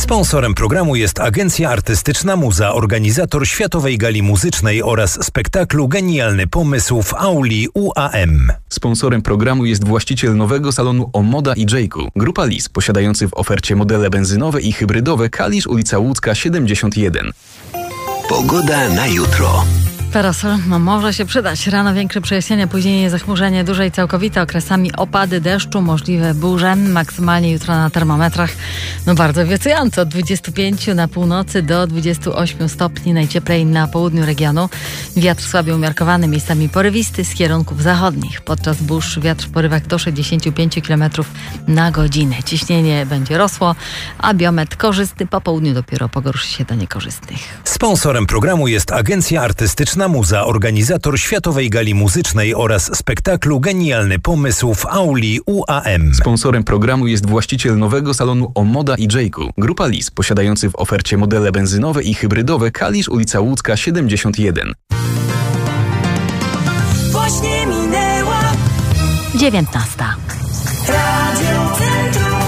Sponsorem programu jest Agencja Artystyczna Muza, organizator Światowej Gali Muzycznej oraz spektaklu Genialny Pomysł w auli UAM. Sponsorem programu jest właściciel nowego salonu Omoda i Jayku. Grupa Lis, posiadający w ofercie modele benzynowe i hybrydowe Kalisz, ulica Łódzka 71. Pogoda na jutro. Parasol może się przydać. Rano większe przejaśnienia, później zachmurzenie duże i całkowite, okresami opady deszczu, możliwe burze. Maksymalnie jutro na termometrach bardzo obiecująco. Od 25 na północy do 28 stopni, najcieplej na południu regionu. Wiatr słaby umiarkowany, miejscami porywisty z kierunków zachodnich. Podczas burz wiatr w porywach do 65 km na godzinę. Ciśnienie będzie rosło, a biometr korzystny. Po południu dopiero pogorszy się do niekorzystnych. Sponsorem programu jest Agencja Artystyczna Muza, organizator Światowej Gali Muzycznej oraz spektaklu Genialny Pomysł w auli UAM. Sponsorem programu jest właściciel nowego salonu Omoda i Jayku. Grupa Lis, posiadający w ofercie modele benzynowe i hybrydowe Kalisz, ulica Łódzka 71. Właśnie minęła 19. Radio Centrum.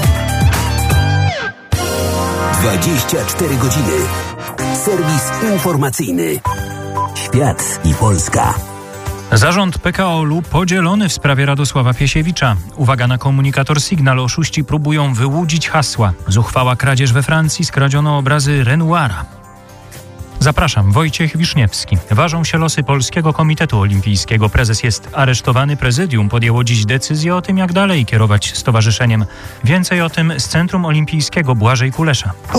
24 godziny. Serwis informacyjny. Świat i Polska. Zarząd PKO-u podzielony w sprawie Radosława Piesiewicza. Uwaga na komunikator Signal. Oszuści próbują wyłudzić hasła. Zuchwała kradzież we Francji, skradziono obrazy Renoira. Zapraszam, Wojciech Wiszniewski. Ważą się losy Polskiego Komitetu Olimpijskiego. Prezes jest aresztowany. Prezydium podjęło dziś decyzję o tym, jak dalej kierować stowarzyszeniem. Więcej o tym z Centrum Olimpijskiego Błażej Kulesza.